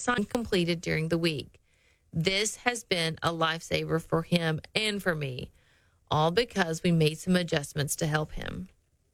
assignment completed during the week. This has been a lifesaver for him and for me, all because we made some adjustments to help him.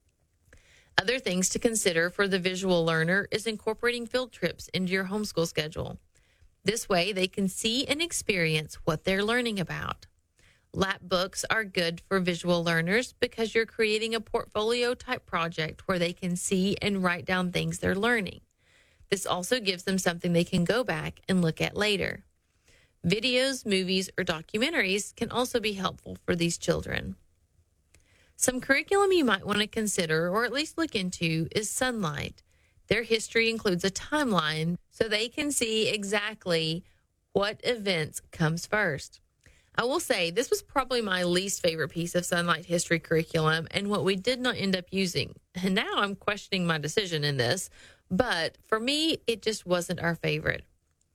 Other things to consider for the visual learner is incorporating field trips into your homeschool schedule. This way, they can see and experience what they're learning about. Lap books are good for visual learners because you're creating a portfolio type project where they can see and write down things they're learning. This also gives them something they can go back and look at later. Videos, movies, or documentaries can also be helpful for these children. Some curriculum you might want to consider or at least look into is Sunlight. Their history includes a timeline so they can see exactly what events comes first. I will say this was probably my least favorite piece of Sunlight history curriculum and what we did not end up using. And now I'm questioning my decision in this, but for me, it just wasn't our favorite.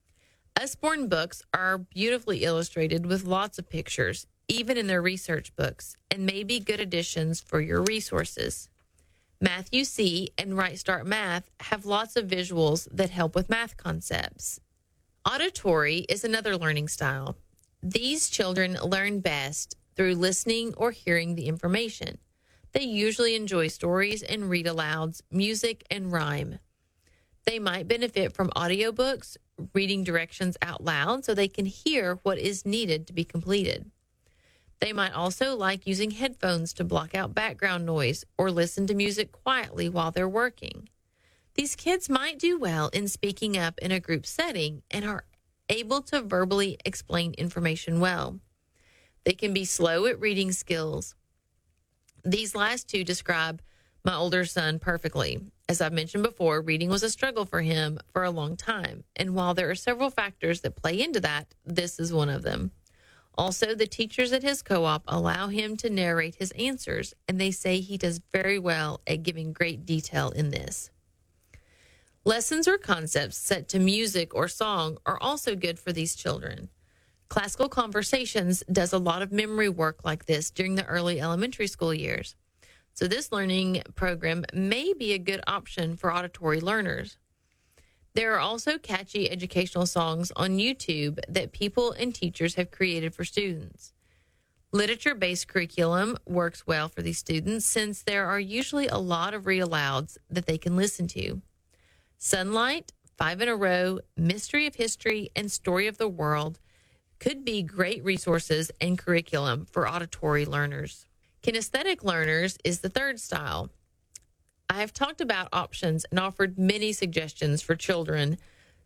Usborne books are beautifully illustrated with lots of pictures, even in their research books, and may be good additions for your resources. Matthew C. and Right Start Math have lots of visuals that help with math concepts. Auditory is another learning style. These children learn best through listening or hearing the information. They usually enjoy stories and read alouds, music, and rhyme. They might benefit from audiobooks, reading directions out loud so they can hear what is needed to be completed. They might also like using headphones to block out background noise or listen to music quietly while they're working. These kids might do well in speaking up in a group setting and are able to verbally explain information well. They can be slow at reading skills. These last two describe my older son perfectly. As I've mentioned before, reading was a struggle for him for a long time. And while there are several factors that play into that, this is one of them. Also, the teachers at his co-op allow him to narrate his answers, and they say he does very well at giving great detail in this. Lessons or concepts set to music or song are also good for these children. Classical Conversations does a lot of memory work like this during the early elementary school years. So this learning program may be a good option for auditory learners. There are also catchy educational songs on YouTube that people and teachers have created for students. Literature-based curriculum works well for these students since there are usually a lot of read-alouds that they can listen to. Sunlight, 5 in a Row, Mystery of History, and Story of the World could be great resources and curriculum for auditory learners. Kinesthetic learners is the third style. I have talked about options and offered many suggestions for children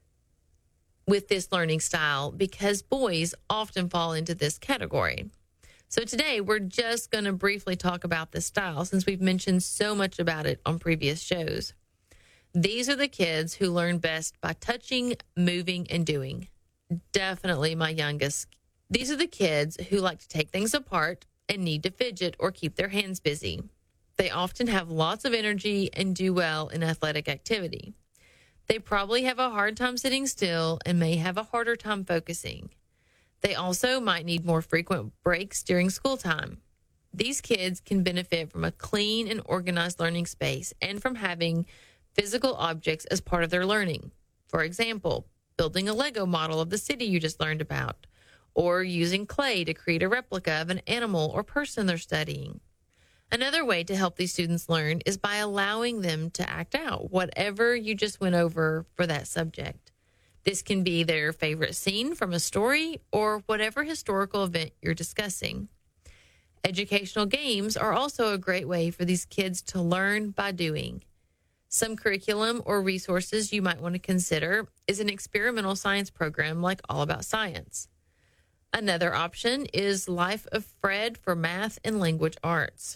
with this learning style because boys often fall into this category. So today we're just going to briefly talk about this style since we've mentioned so much about it on previous shows. These are the kids who learn best by touching, moving, and doing. Definitely my youngest. These are the kids who like to take things apart and need to fidget or keep their hands busy. They often have lots of energy and do well in athletic activity. They probably have a hard time sitting still and may have a harder time focusing. They also might need more frequent breaks during school time. These kids can benefit from a clean and organized learning space and from having physical objects as part of their learning. For example, building a Lego model of the city you just learned about, or using clay to create a replica of an animal or person they're studying. Another way to help these students learn is by allowing them to act out whatever you just went over for that subject. This can be their favorite scene from a story or whatever historical event you're discussing. Educational games are also a great way for these kids to learn by doing. Some curriculum or resources you might want to consider is an experimental science program like All About Science. Another option is Life of Fred for math and language arts.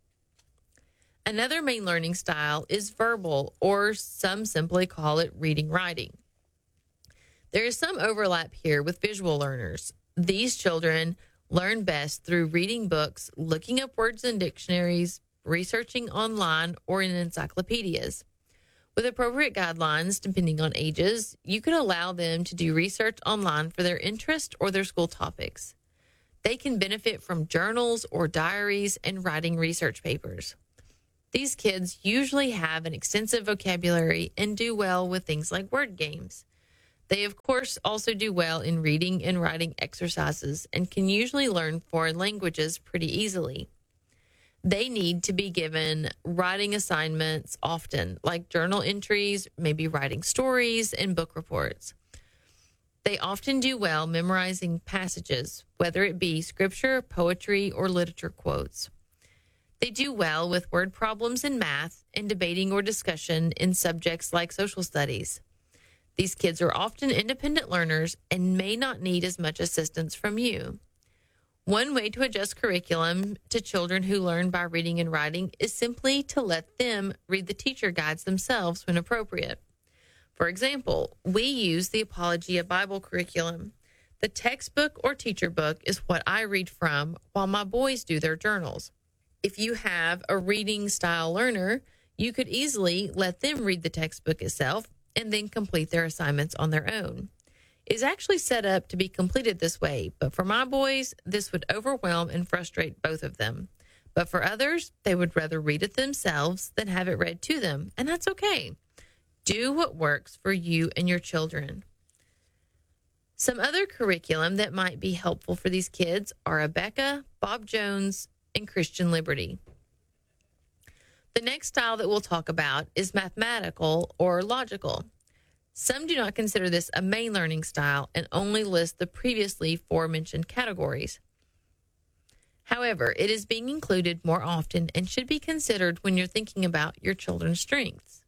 Another main learning style is verbal, or some simply call it reading-writing. There is some overlap here with visual learners. These children learn best through reading books, looking up words in dictionaries, researching online, or in encyclopedias. With appropriate guidelines, depending on ages, you can allow them to do research online for their interest or their school topics. They can benefit from journals or diaries and writing research papers. These kids usually have an extensive vocabulary and do well with things like word games. They, of course, also do well in reading and writing exercises and can usually learn foreign languages pretty easily. They need to be given writing assignments often, like journal entries, maybe writing stories, and book reports. They often do well memorizing passages, whether it be scripture, poetry, or literature quotes. They do well with word problems in math and debating or discussion in subjects like social studies. These kids are often independent learners and may not need as much assistance from you. One way to adjust curriculum to children who learn by reading and writing is simply to let them read the teacher guides themselves when appropriate. For example, we use the Apologia Bible curriculum. The textbook or teacher book is what I read from while my boys do their journals. If you have a reading style learner, you could easily let them read the textbook itself and then complete their assignments on their own. It's actually set up to be completed this way, but for my boys, this would overwhelm and frustrate both of them. But for others, they would rather read it themselves than have it read to them, and that's okay. Do what works for you and your children. Some other curriculum that might be helpful for these kids are Abeka, Bob Jones, and Christian Liberty. The next style that we'll talk about is mathematical or logical. Some do not consider this a main learning style and only list the previously aforementioned categories. However, it is being included more often and should be considered when you're thinking about your children's strengths.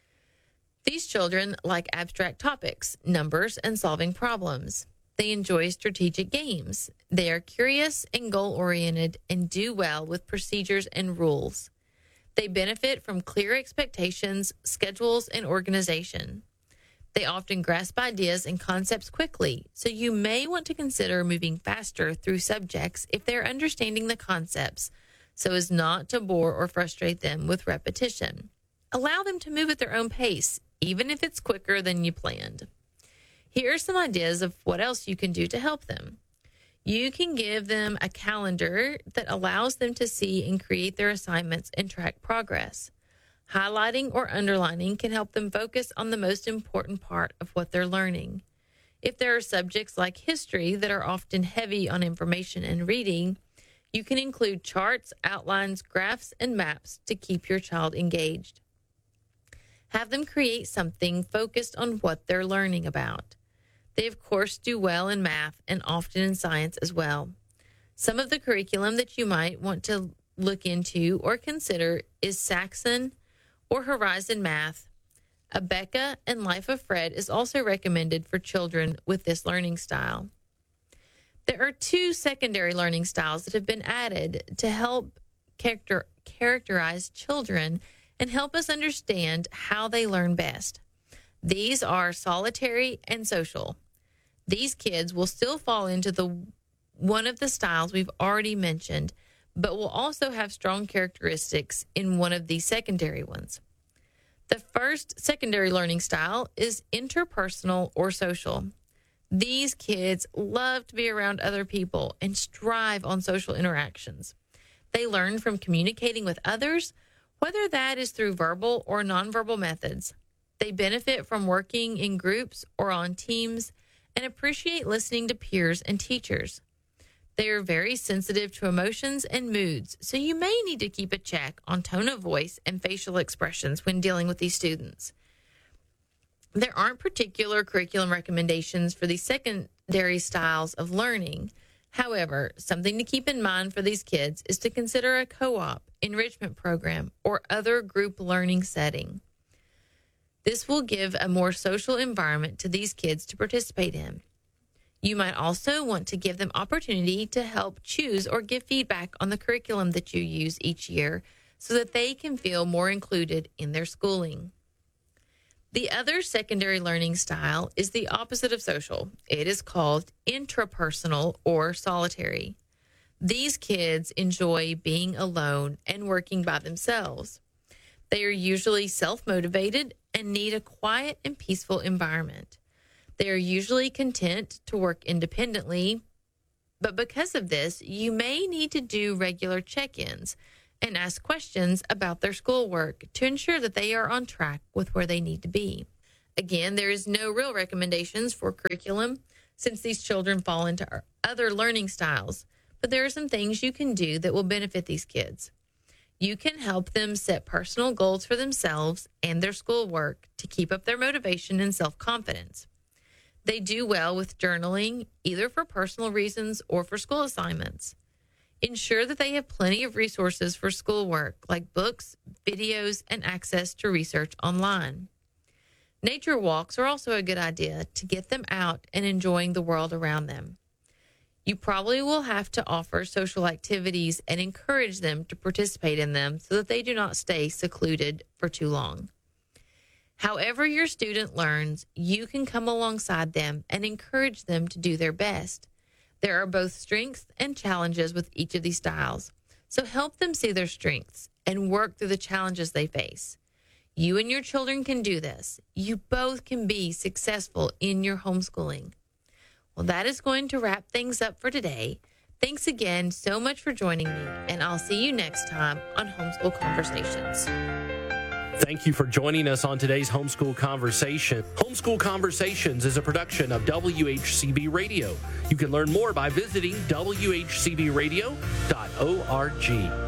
These children like abstract topics, numbers, and solving problems. They enjoy strategic games. They are curious and goal-oriented and do well with procedures and rules. They benefit from clear expectations, schedules, and organization. They often grasp ideas and concepts quickly, so you may want to consider moving faster through subjects if they're understanding the concepts, so as not to bore or frustrate them with repetition. Allow them to move at their own pace, even if it's quicker than you planned. Here are some ideas of what else you can do to help them. You can give them a calendar that allows them to see and create their assignments and track progress. Highlighting or underlining can help them focus on the most important part of what they're learning. If there are subjects like history that are often heavy on information and reading, you can include charts, outlines, graphs, and maps to keep your child engaged. Have them create something focused on what they're learning about. They, of course, do well in math and often in science as well. Some of the curriculum that you might want to look into or consider is Saxon or Horizon Math. Abeka and Life of Fred is also recommended for children with this learning style. There are 2 secondary learning styles that have been added to help characterize children and help us understand how they learn best. These are solitary and social. These kids will still fall into one of the styles we've already mentioned, but will also have strong characteristics in one of these secondary ones. The first secondary learning style is interpersonal or social. These kids love to be around other people and strive on social interactions. They learn from communicating with others, whether that is through verbal or nonverbal methods. They benefit from working in groups or on teams and appreciate listening to peers and teachers. They are very sensitive to emotions and moods, so you may need to keep a check on tone of voice and facial expressions when dealing with these students. There aren't particular curriculum recommendations for these secondary styles of learning. However, something to keep in mind for these kids is to consider a co-op, enrichment program, or other group learning setting. This will give a more social environment to these kids to participate in. You might also want to give them opportunity to help choose or give feedback on the curriculum that you use each year so that they can feel more included in their schooling. The other secondary learning style is the opposite of social. It is called intrapersonal or solitary. These kids enjoy being alone and working by themselves. They are usually self-motivated and need a quiet and peaceful environment. They are usually content to work independently, but because of this, you may need to do regular check-ins and ask questions about their schoolwork to ensure that they are on track with where they need to be. Again, there is no real recommendations for curriculum since these children fall into other learning styles, but there are some things you can do that will benefit these kids. You can help them set personal goals for themselves and their schoolwork to keep up their motivation and self-confidence. They do well with journaling, either for personal reasons or for school assignments. Ensure that they have plenty of resources for schoolwork, like books, videos, and access to research online. Nature walks are also a good idea to get them out and enjoying the world around them. You probably will have to offer social activities and encourage them to participate in them so that they do not stay secluded for too long. However your student learns, you can come alongside them and encourage them to do their best. There are both strengths and challenges with each of these styles, so help them see their strengths and work through the challenges they face. You and your children can do this. You both can be successful in your homeschooling. Well, that is going to wrap things up for today. Thanks again so much for joining me, and I'll see you next time on Homeschool Conversations. Thank you for joining us on today's Homeschool Conversation. Homeschool Conversations is a production of WHCB Radio. You can learn more by visiting WHCBradio.org.